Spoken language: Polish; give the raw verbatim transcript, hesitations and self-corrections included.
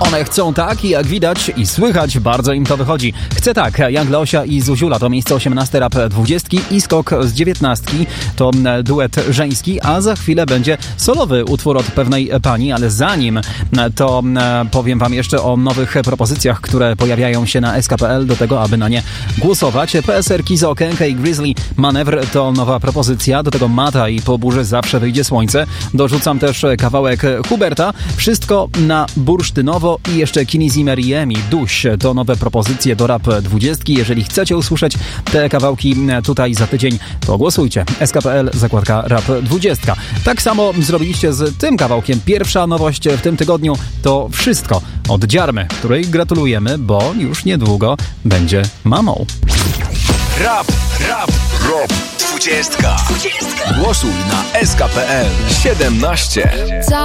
One chcą tak i jak widać i słychać, bardzo im to wychodzi. Chcę tak, Young Leosia i Zuziula to miejsce osiemnaste rap dwudziestki i skok z dziewiętnastki to duet żeński, a za chwilę będzie solowy utwór od pewnej pani, ale zanim to powiem wam jeszcze o nowych propozycjach, które pojawiają się na S K P L do tego, aby na nie głosować. P S R Kizo, Kenke i Grizzly Manewr to nowa propozycja, do tego Mata i po burzy zawsze wyjdzie słońce. Dorzucam też kawałek Huberta, wszystko na bursztynowo i jeszcze Kini Zimmer i Emi, Duś to nowe propozycje do rap dwudziestki. Jeżeli chcecie usłyszeć te kawałki tutaj za tydzień, to głosujcie. S K P L, zakładka rap dwudziestka. Tak samo zrobiliście z tym kawałkiem. Pierwsza nowość w tym tygodniu to Wszystko od Dziarmy, której gratulujemy, bo już niedługo będzie mamą. Rap, rap, rap dwudziestka. Głosuj na S K P L siedemnaście.